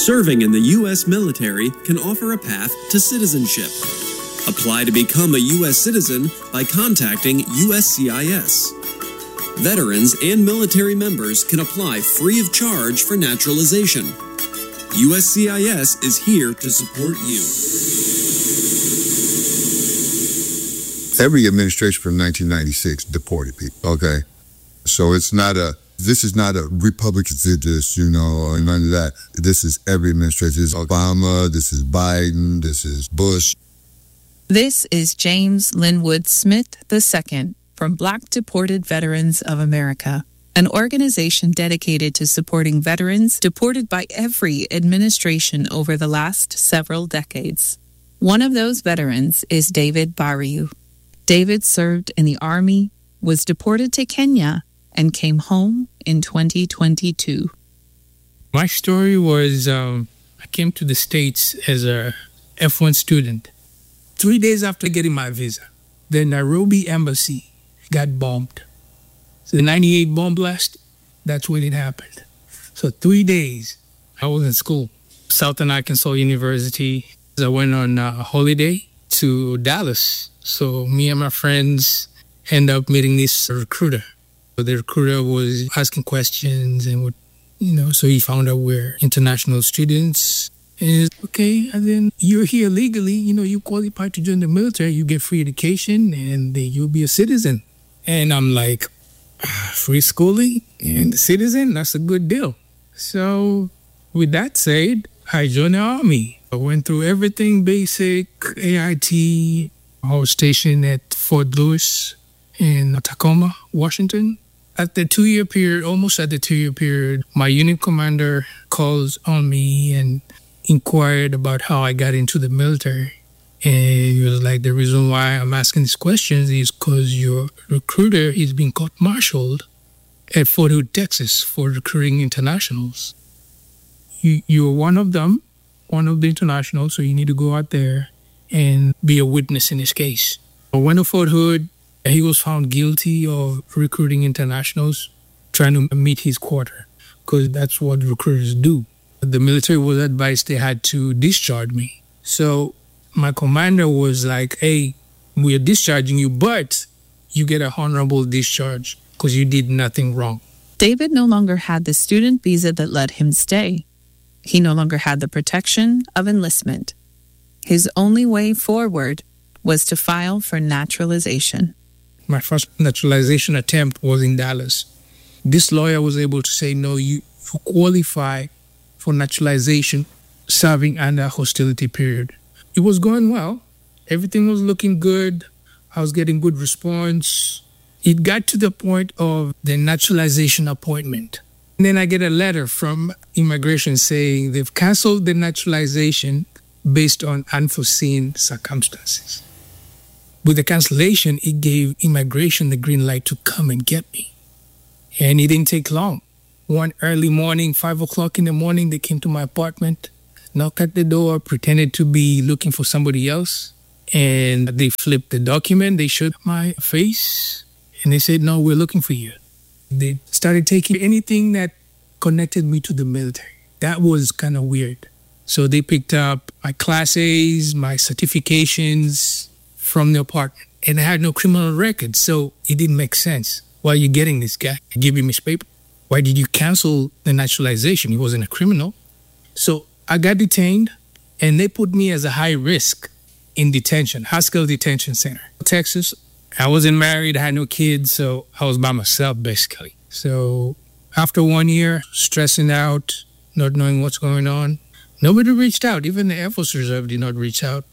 Serving in the U.S. military can offer a path to citizenship. Apply to become a U.S. citizen by contacting USCIS. Veterans and military members can apply free of charge for naturalization. USCIS is here to support you. Every administration from 1996 deported people, okay? So this is not a Republicans did this, or none of that. This is every administration. This is Obama, this is Biden, this is Bush. This is James Linwood Smith II from Black Deported Veterans of America, an organization dedicated to supporting veterans deported by every administration over the last several decades. One of those veterans is David Bariu. David served in the Army, was deported to Kenya, and came home in 2022. My story was I came to the States as a F1 student. 3 days after getting my visa, the Nairobi embassy got bombed. So the 98 bomb blast, that's when it happened. So 3 days, I was in school, Southern Arkansas University. I went on a holiday to Dallas. So me and my friends end up meeting this recruiter. So the recruiter was asking questions and so he found out we're international students. And he's okay, and then you're here legally, you qualify to join the military, you get free education, and then you'll be a citizen. And I'm like, free schooling and a citizen, that's a good deal. So with that said, I joined the Army. I went through everything basic, AIT. I was stationed at Fort Lewis in Tacoma, Washington. At the 2-year period, almost at the 2-year period, my unit commander calls on me and inquired about how I got into the military. And he was like, the reason why I'm asking these questions is because your recruiter is being court-martialed at Fort Hood, Texas for recruiting internationals. You're one of them, one of the internationals, so you need to go out there and be a witness in this case. I went to Fort Hood. He was found guilty of recruiting internationals, trying to meet his quota, because that's what recruiters do. The military was advised they had to discharge me. So my commander was like, hey, we are discharging you, but you get a honorable discharge because you did nothing wrong. David no longer had the student visa that let him stay. He no longer had the protection of enlistment. His only way forward was to file for naturalization. My first naturalization attempt was in Dallas. This lawyer was able to say, no, you qualify for naturalization serving under a hostility period. It was going well. Everything was looking good. I was getting good response. It got to the point of the naturalization appointment. And then I get a letter from immigration saying they've canceled the naturalization based on unforeseen circumstances. With the cancellation, it gave immigration the green light to come and get me. And it didn't take long. One early morning, 5 o'clock in the morning, they came to my apartment, knocked at the door, pretended to be looking for somebody else. And they flipped the document. They showed my face. And they said, no, we're looking for you. They started taking anything that connected me to the military. That was kind of weird. So they picked up my Class A's, my certifications from the apartment. And I had no criminal record, so it didn't make sense. Why are you getting this guy? Give him his paper. Why did you cancel the naturalization? He wasn't a criminal. So I got detained, and they put me as a high risk in detention, Haskell Detention Center, Texas. I wasn't married, I had no kids, so I was by myself, basically. So after 1 year, stressing out, not knowing what's going on, nobody reached out. Even the Air Force Reserve did not reach out.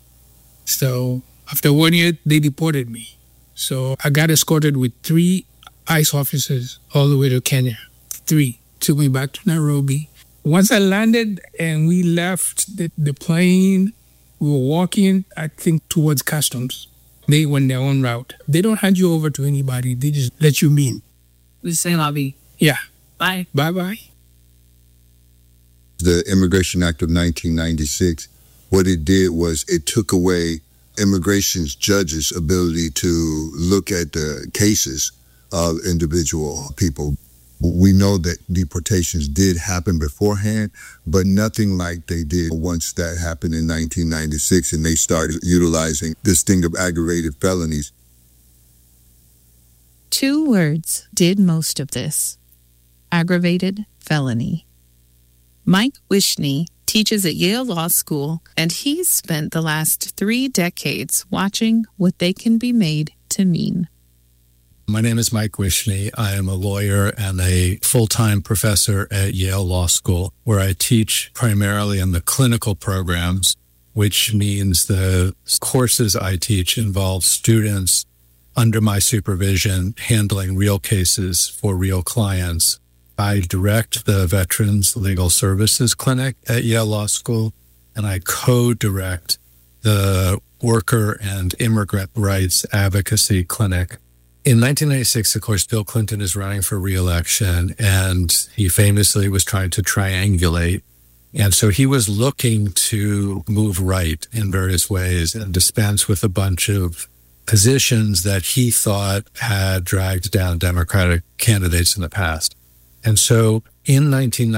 So after 1 year, they deported me. So I got escorted with 3 ICE officers all the way to Kenya. 3 took me back to Nairobi. Once I landed and we left the plane, we were walking, I think, towards customs. They went their own route. They don't hand you over to anybody. They just let you in. We say lobby. Yeah. Bye. Bye-bye. The Immigration Act of 1996, what it did was it took away immigration's judges' ability to look at the cases of individual people. We know that deportations did happen beforehand, but nothing like they did once that happened in 1996 and they started utilizing this thing of aggravated felonies. 2 words did most of this: aggravated felony. Mike Wishney teaches at Yale Law School, and he's spent the last 3 decades watching what they can be made to mean. My name is Mike Wishney. I am a lawyer and a full-time professor at Yale Law School, where I teach primarily in the clinical programs, which means the courses I teach involve students under my supervision handling real cases for real clients. I direct the Veterans Legal Services Clinic at Yale Law School, and I co-direct the Worker and Immigrant Rights Advocacy Clinic. In 1996, of course, Bill Clinton is running for re-election, and he famously was trying to triangulate. And so he was looking to move right in various ways and dispense with a bunch of positions that he thought had dragged down Democratic candidates in the past. And so in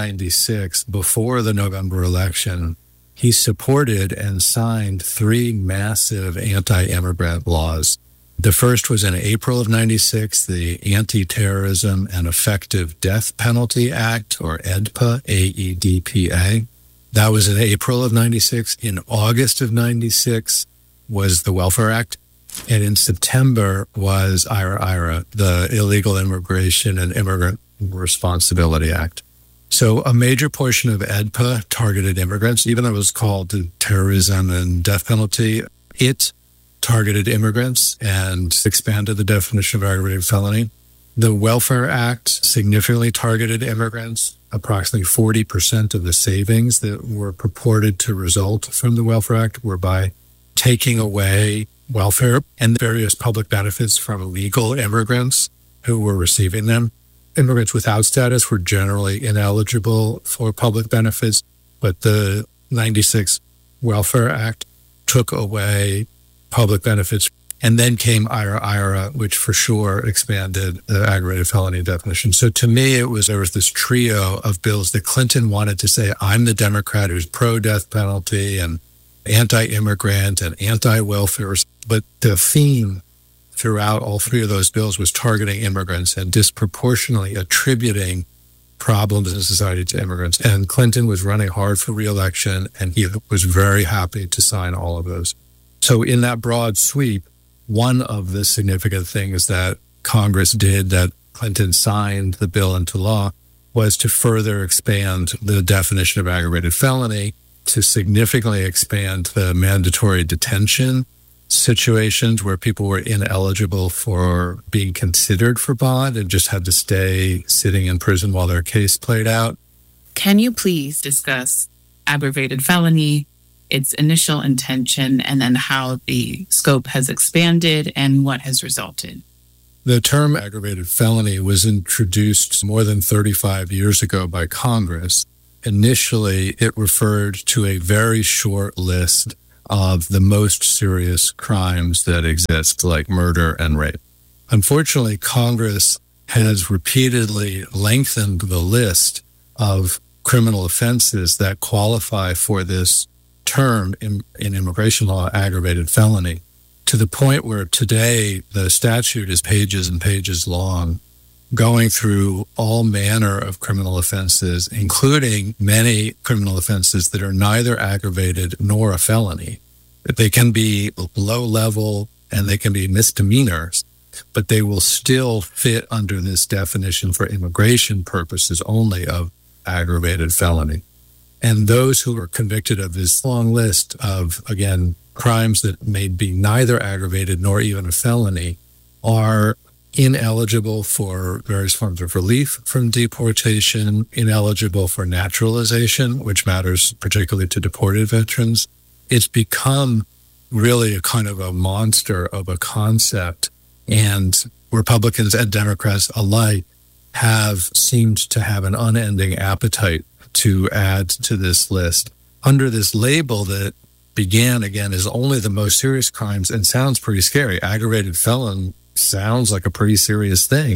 1996, before the November election, he supported and signed 3 massive anti-immigrant laws. The first was in April of 96, the Anti-Terrorism and Effective Death Penalty Act, or AEDPA, A-E-D-P-A. That was in April of 96. In August of 96 was the Welfare Act. And in September was IRA, the Illegal Immigration and Immigrant Responsibility Act. So a major portion of AEDPA targeted immigrants, even though it was called the Terrorism and Death Penalty. It targeted immigrants and expanded the definition of aggravated felony. The Welfare Act significantly targeted immigrants. Approximately 40% of the savings that were purported to result from the Welfare Act were by taking away welfare and various public benefits from legal immigrants who were receiving them. Immigrants without status were generally ineligible for public benefits, but the 96 Welfare Act took away public benefits. And then came IRA, which for sure expanded the aggravated felony definition. So to me, there was this trio of bills that Clinton wanted to say, I'm the Democrat who's pro-death penalty and anti-immigrant and anti-welfare. But the theme throughout all 3 of those bills was targeting immigrants and disproportionately attributing problems in society to immigrants. And Clinton was running hard for re-election, and he was very happy to sign all of those. So in that broad sweep, one of the significant things that Congress did, that Clinton signed the bill into law, was to further expand the definition of aggravated felony, to significantly expand the mandatory detention situations where people were ineligible for being considered for bond and just had to stay sitting in prison while their case played out. Can you please discuss aggravated felony, its initial intention, and then how the scope has expanded and what has resulted? The term aggravated felony was introduced more than 35 years ago by Congress. Initially, it referred to a very short list of the most serious crimes that exist, like murder and rape. Unfortunately, Congress has repeatedly lengthened the list of criminal offenses that qualify for this term in immigration law, aggravated felony, to the point where today the statute is pages and pages long, going through all manner of criminal offenses, including many criminal offenses that are neither aggravated nor a felony. They can be low level and they can be misdemeanors, but they will still fit under this definition for immigration purposes only of aggravated felony. And those who are convicted of this long list of, again, crimes that may be neither aggravated nor even a felony are ineligible for various forms of relief from deportation, ineligible for naturalization, which matters particularly to deported veterans. It's become really a kind of a monster of a concept, and Republicans and Democrats alike have seemed to have an unending appetite to add to this list under this label that began, again, as only the most serious crimes and sounds pretty scary. Aggravated felon sounds like a pretty serious thing.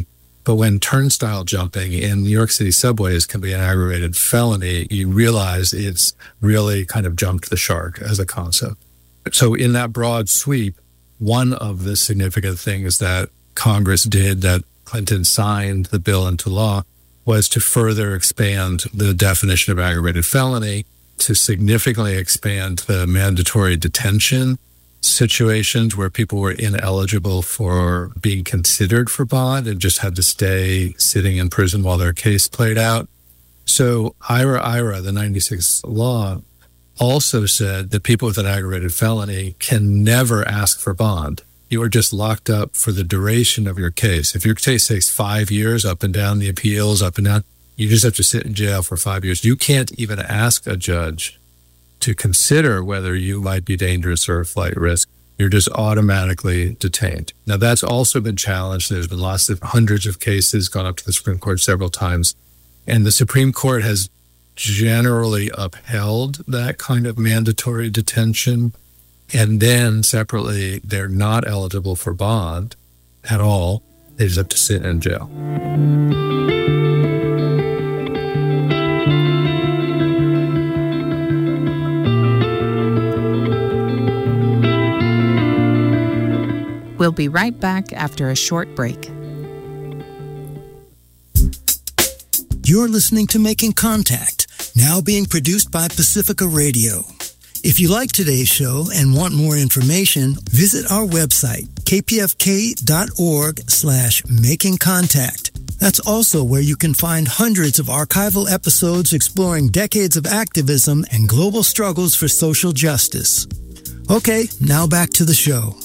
But when turnstile jumping in New York City subways can be an aggravated felony, you realize it's really kind of jumped the shark as a concept. So in that broad sweep, one of the significant things that Congress did, that Clinton signed the bill into law, was to further expand the definition of aggravated felony, to significantly expand the mandatory detention situations where people were ineligible for being considered for bond and just had to stay sitting in prison while their case played out. So IRA, the 96 law, also said that people with an aggravated felony can never ask for bond. You are just locked up for the duration of your case. If your case takes 5 years, up and down the appeals, up and down, you just have to sit in jail for 5 years. You can't even ask a judge to consider whether you might be dangerous or a flight risk. You're just automatically detained. Now, that's also been challenged. There's been hundreds of cases gone up to the Supreme Court several times. And the Supreme Court has generally upheld that kind of mandatory detention. And then separately, they're not eligible for bond at all. They just have to sit in jail. We'll be right back after a short break. You're listening to Making Contact, now being produced by Pacifica Radio. If you like today's show and want more information, visit our website, kpfk.org/makingcontact. That's also where you can find hundreds of archival episodes exploring decades of activism and global struggles for social justice. Okay, now back to the show.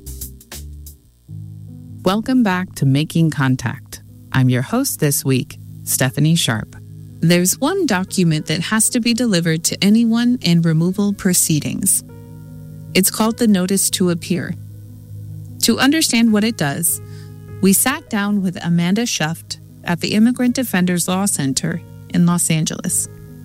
Welcome back to Making Contact. I'm your host this week, Stephanie Sharp. There's one document that has to be delivered to anyone in removal proceedings. It's called the Notice to Appear. To understand what it does, we sat down with Amanda Schuft at the Immigrant Defenders Law Center in Los Angeles.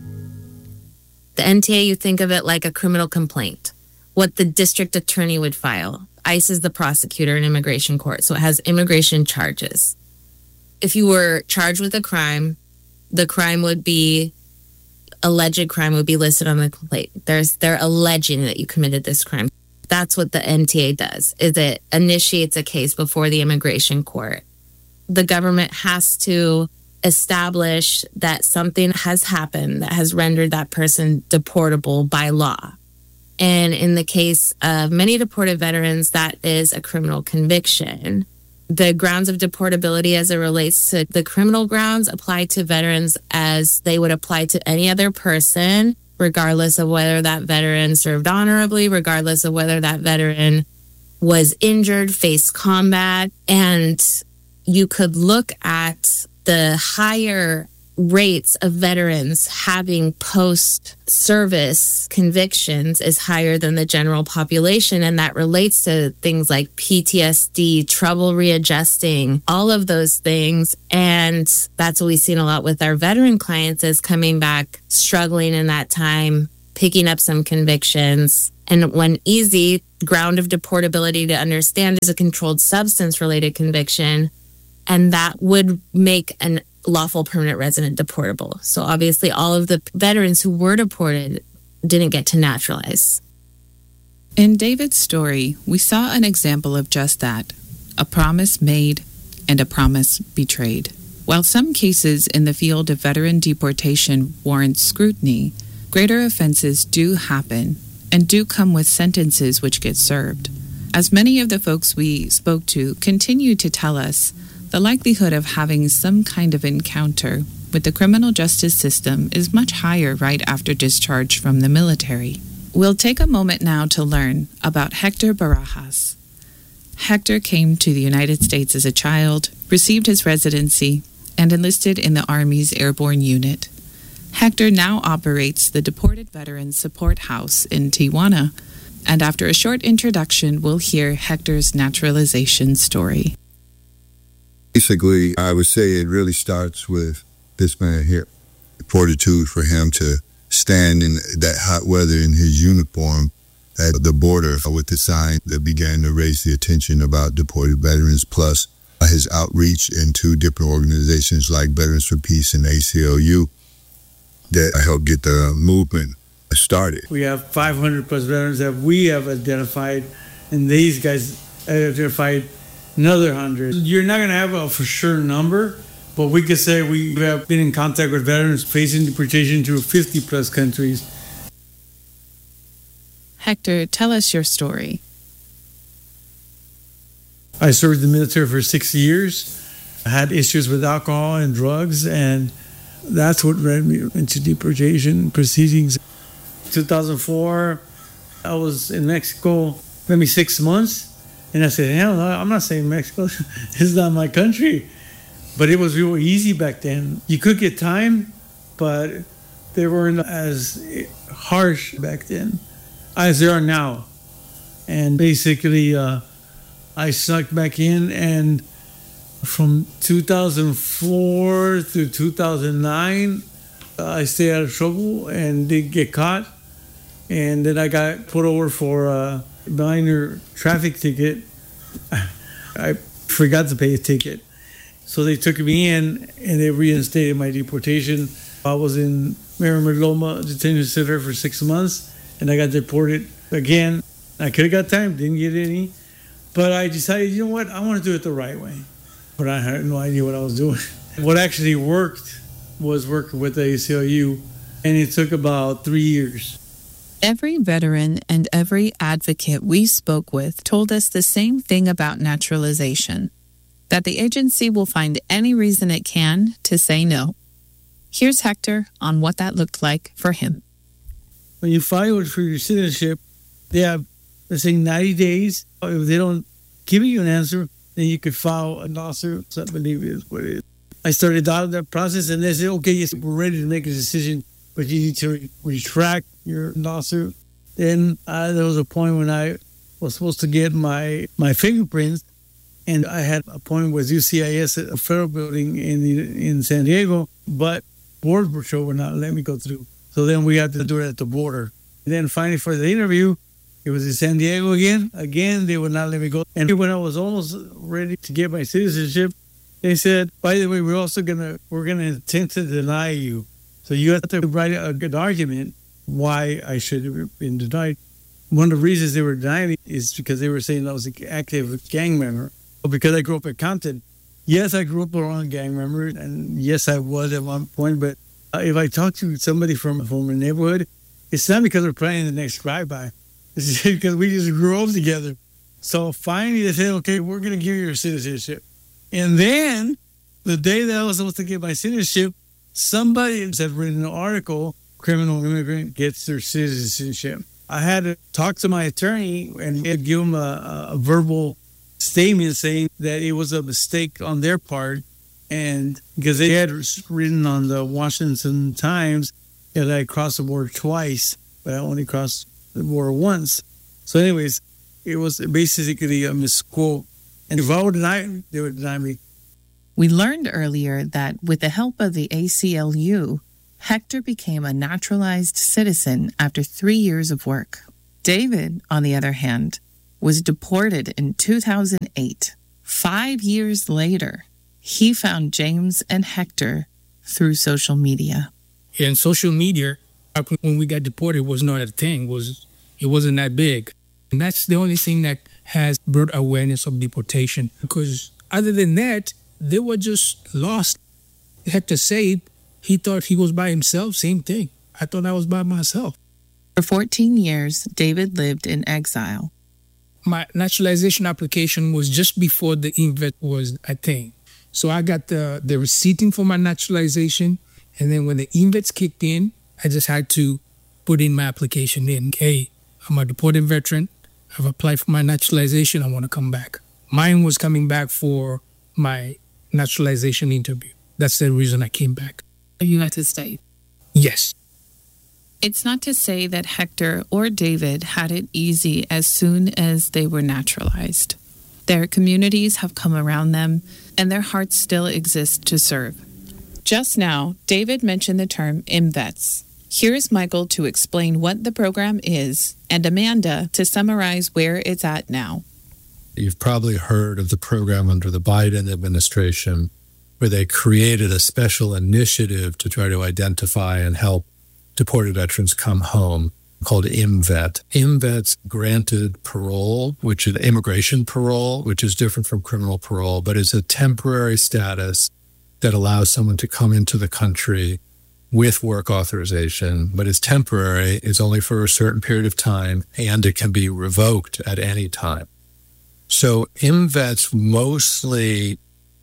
The NTA, you think of it like a criminal complaint, what the district attorney would file. ICE is the prosecutor in immigration court, so it has immigration charges. If you were charged with a crime, the crime would be, alleged crime would be listed on the complaint. They're alleging that you committed this crime. That's what the NTA does, is it initiates a case before the immigration court. The government has to establish that something has happened that has rendered that person deportable by law. And in the case of many deported veterans, that is a criminal conviction. The grounds of deportability as it relates to the criminal grounds apply to veterans as they would apply to any other person, regardless of whether that veteran served honorably, regardless of whether that veteran was injured, faced combat. And you could look at the higher rates of veterans having post-service convictions is higher than the general population, and that relates to things like PTSD, trouble readjusting, all of those things. And that's what we've seen a lot with our veteran clients, is coming back struggling in that time, picking up some convictions. And one easy ground of deportability to understand is a controlled substance-related conviction, and that would make an lawful permanent resident deportable. So obviously all of the veterans who were deported didn't get to naturalize. In David's story, we saw an example of just that, a promise made and a promise betrayed. While some cases in the field of veteran deportation warrant scrutiny, greater offenses do happen and do come with sentences which get served. As many of the folks we spoke to continue to tell us, the likelihood of having some kind of encounter with the criminal justice system is much higher right after discharge from the military. We'll take a moment now to learn about Hector Barajas. Hector came to the United States as a child, received his residency, and enlisted in the Army's Airborne Unit. Hector now operates the Deported Veterans Support House in Tijuana, and after a short introduction, we'll hear Hector's naturalization story. Basically, I would say it really starts with this man here. The fortitude for him to stand in that hot weather in his uniform at the border with the sign that began to raise the attention about deported veterans, plus his outreach into different organizations like Veterans for Peace and ACLU that helped get the movement started. We have 500 plus veterans that we have identified, and these guys identified another 100. You're not going to have a for sure number, but we could say we have been in contact with veterans facing deportation to 50 plus countries. Hector, tell us your story. I served in the military for 6 years. I had issues with alcohol and drugs, and that's what led me into deportation proceedings. 2004, I was in Mexico maybe 6 months, and I said, hell no, I'm not saying Mexico. It's not my country. But it was real easy back then. You could get time, but they weren't as harsh back then as they are now. And basically, I snuck back in, and from 2004 through 2009, I stayed out of trouble and didn't get caught. And then I got put over for a minor traffic ticket. I forgot to pay a ticket. So they took me in and they reinstated my deportation. I was in Marin-Loma Detention Center for 6 months, and I got deported again. I could have got time, didn't get any. But I decided, you know what, I want to do it the right way. But I had no idea what I was doing. What actually worked was working with the ACLU, and it took about 3 years. Every veteran and every advocate we spoke with told us the same thing about naturalization, that the agency will find any reason it can to say no. Here's Hector on what that looked like for him. When you file for your citizenship, they have, let's say, 90 days. If they don't give you an answer, then you could file a lawsuit. I believe is what it is. I started out that process, and they said, okay, yes, we're ready to make a decision, but you need to retract your lawsuit. Then there was a point when I was supposed to get my fingerprints, and I had an appointment with UCIS at a federal building in San Diego, but Border Patrol would not let me go through. So then we had to do it at the border. And then finally for the interview, it was in San Diego again. Again, they would not let me go. And when I was almost ready to get my citizenship, they said, by the way, we're gonna attempt to deny you. So you have to write a good argument why I should have been denied. One of the reasons they were denying me is because they were saying I was an active gang member. Because I grew up at Compton. Yes, I grew up around gang members, and yes, I was at one point, but if I talk to somebody from a neighborhood, it's not because we're planning the next drive-by. It's because we just grew up together. So finally they said, okay, we're going to give you your citizenship. And then the day that I was supposed to get my citizenship, somebody had written an article, criminal immigrant gets their citizenship. I had to talk to my attorney and give him a verbal statement saying that it was a mistake on their part, and because they had written on the Washington Times that I crossed the border twice, but I only crossed the border once. So anyways, it was basically a misquote. And if I would deny it, they would deny me. We learned earlier that with the help of the ACLU, Hector became a naturalized citizen after 3 years of work. David, on the other hand, was deported in 2008. 5 years later, he found James and Hector through social media. And social media, when we got deported, was not a thing. It wasn't that big. And that's the only thing that has brought awareness of deportation. Because other than that, they were just lost. Hector said he thought he was by himself. Same thing. I thought I was by myself. For 14 years, David lived in exile. My naturalization application was just before the INVET was a thing. So I got the receipting for my naturalization. And then when the INVETs kicked in, I just had to put in my application in. Hey, I'm a deported veteran. I've applied for my naturalization. I want to come back. Mine was coming back for my naturalization interview. That's the reason I came back. You had to stay? Yes. It's not to say that Hector or David had it easy as soon as they were naturalized. Their communities have come around them, and their hearts still exist to serve. Just now, David mentioned the term INVETs. Here's Michael to explain what the program is, and Amanda to summarize where it's at now. You've probably heard of the program under the Biden administration where they created a special initiative to try to identify and help deported veterans come home called IMVET. IMVET's granted parole, which is immigration parole, which is different from criminal parole, but is a temporary status that allows someone to come into the country with work authorization, but it's temporary, it's only for a certain period of time, and it can be revoked at any time. So IMVET's mostly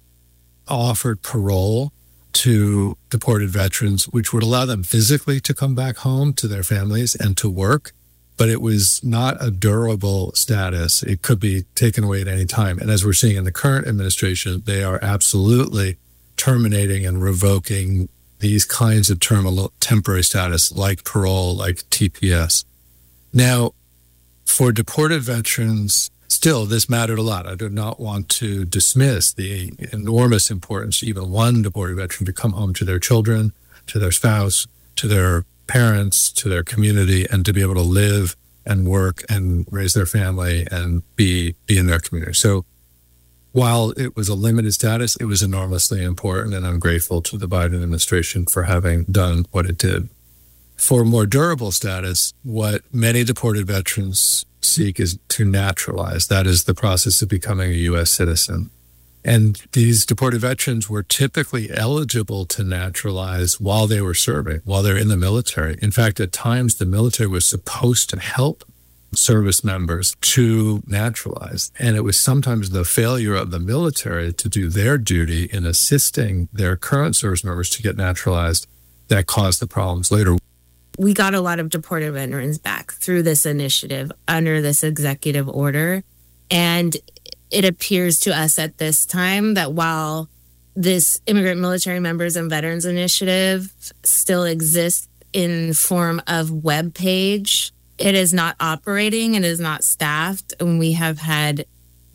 offered parole to deported veterans, which would allow them physically to come back home to their families and to work, but it was not a durable status. It could be taken away at any time. And as we're seeing in the current administration, they are absolutely terminating and revoking these kinds of temporary status like parole, like TPS. Now, for deported veterans, still, this mattered a lot. I do not want to dismiss the enormous importance even one deported veteran to come home to their children, to their spouse, to their parents, to their community, and to be able to live and work and raise their family and be in their community. So while it was a limited status, it was enormously important, and I'm grateful to the Biden administration for having done what it did. For more durable status, what many deported veterans seek is to naturalize. That is the process of becoming a U.S. citizen. And these deported veterans were typically eligible to naturalize while they were serving, while they're in the military. In fact, at times, the military was supposed to help service members to naturalize. And it was sometimes the failure of the military to do their duty in assisting their current service members to get naturalized that caused the problems later. We got a lot of deported veterans back through this initiative under this executive order. And it appears to us at this time that while this Immigrant Military Members and Veterans Initiative still exists in form of web page, it is not operating and is not staffed. And we have had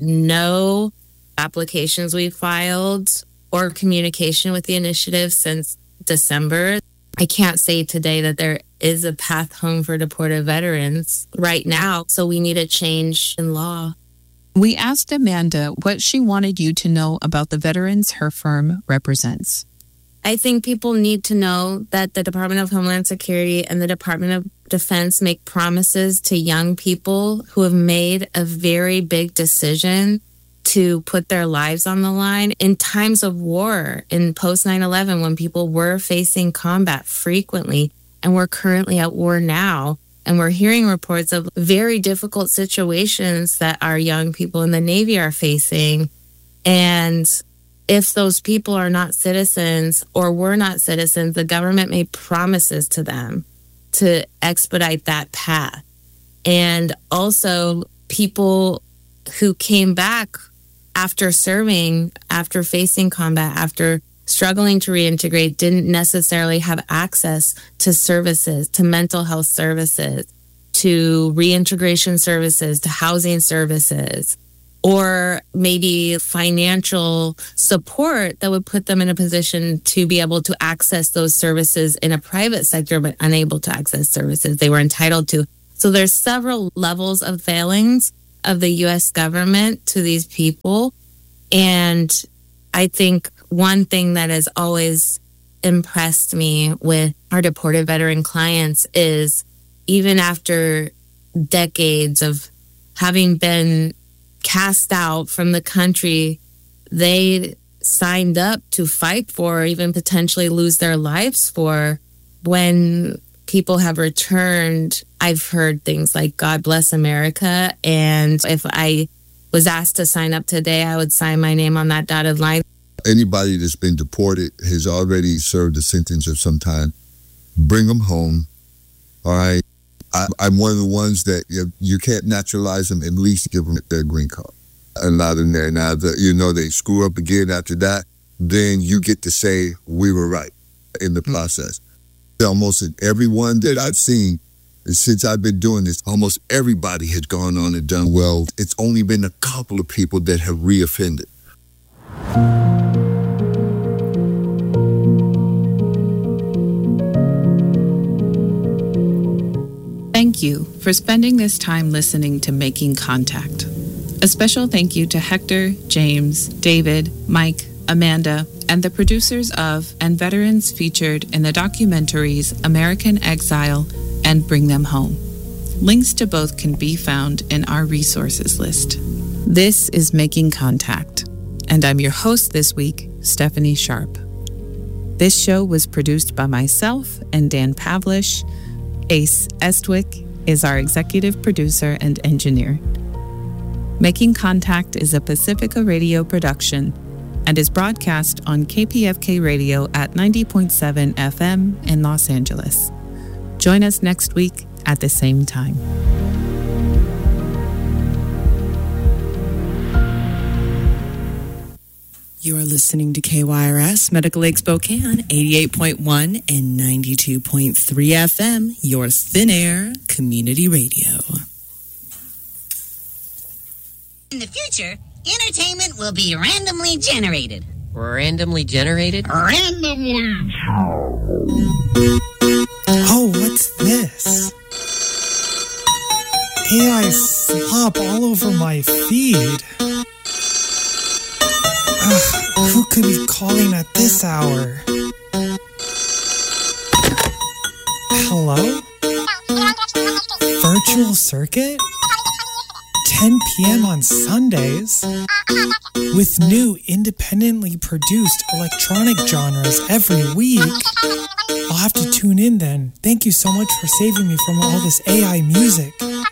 no applications we filed or communication with the initiative since December. I can't say today that there is a path home for deported veterans right now, so we need a change in law. We asked Amanda what she wanted you to know about the veterans her firm represents. I think people need to know that the Department of Homeland Security and the Department of Defense make promises to young people who have made a very big decision to put their lives on the line in times of war, in post 9/11, when people were facing combat frequently, and we're currently at war now. And we're hearing reports of very difficult situations that our young people in the Navy are facing. And if those people are not citizens or were not citizens, the government made promises to them to expedite that path. And also people who came back after serving, after facing combat, after struggling to reintegrate, didn't necessarily have access to services, to mental health services, to reintegration services, to housing services, or maybe financial support that would put them in a position to be able to access those services in a private sector, but unable to access services they were entitled to. So there's several levels of failings of the U.S. government to these people. And I think one thing that has always impressed me with our deported veteran clients is even after decades of having been cast out from the country, they signed up to fight for, or even potentially lose their lives for. When people have returned, I've heard things like, God bless America. And if I was asked to sign up today, I would sign my name on that dotted line. Anybody that's been deported has already served a sentence of some time. Bring them home. All right. I'm one of the ones that you can't naturalize them, at least give them their green card. Allow them there. Now, they screw up again after that, then you get to say, we were right in the process. Almost everyone that I've seen since I've been doing this, almost everybody has gone on and done well. It's only been a couple of people that have reoffended. Thank you for spending this time listening to Making Contact. A special thank you to Hector, James, David, Mike, Amanda, and the producers of and veterans featured in the documentaries American Exile and Bring Them Home. Links to both can be found in our resources list. This is Making Contact, and I'm your host this week, Stephanie Sharp. This show was produced by myself and Dan Pavlish. Ace Estwick is our executive producer and engineer. Making Contact is a Pacifica Radio production and is broadcast on KPFK Radio at 90.7 FM in Los Angeles. Join us next week at the same time. You are listening to KYRS Medical Lake Spokane, 88.1 and 92.3 FM, your thin air community radio. In the future, entertainment will be randomly generated. Randomly generated? Randomly. Oh, what's this? AI slop all over my feed. Ugh, who could be calling at this hour? Hello? Virtual circuit? 10 p.m. on Sundays? With new independently produced electronic genres every week? I'll have to tune in then. Thank you so much for saving me from all this AI music.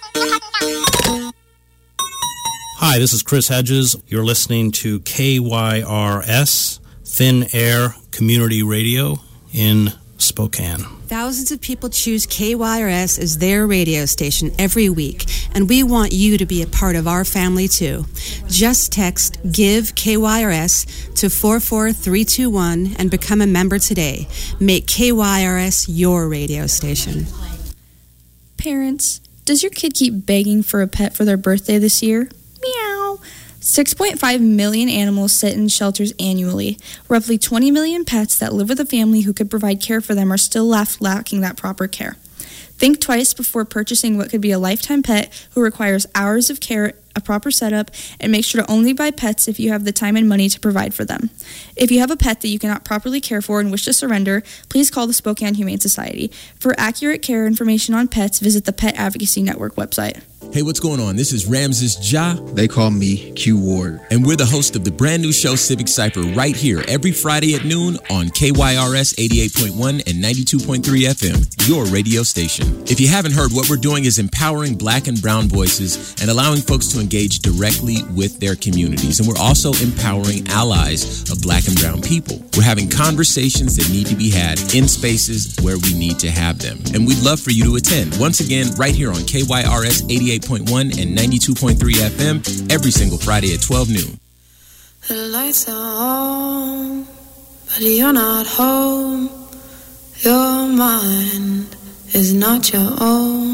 Hi, this is Chris Hedges. You're listening to KYRS, Thin Air Community Radio in Spokane. Thousands of people choose KYRS as their radio station every week, and we want you to be a part of our family too. Just text GIVE KYRS to 44321 and become a member today. Make KYRS your radio station. Parents, does your kid keep begging for a pet for their birthday this year? Meow. 6.5 million animals sit in shelters annually. Roughly 20 million pets that live with a family who could provide care for them are still left lacking that proper care. Think twice before purchasing what could be a lifetime pet who requires hours of care, a proper setup, and make sure to only buy pets if you have the time and money to provide for them. If you have a pet that you cannot properly care for and wish to surrender, please call the Spokane Humane Society. For accurate care information on pets, visit the Pet Advocacy Network website. Hey, what's going on? This is Ramses Ja. They call me Q Ward. And we're the host of the brand new show Civic Cypher right here every Friday at noon on KYRS 88.1 and 92.3 FM, your radio station. If you haven't heard, what we're doing is empowering Black and brown voices and allowing folks to engage directly with their communities. And we're also empowering allies of Black and brown people. We're having conversations that need to be had in spaces where we need to have them. And we'd love for you to attend. Once again, right here on KYRS 88.1 and 92.3 FM every single Friday at 12 noon. The lights are on, but you're not home. Your mind is not your own.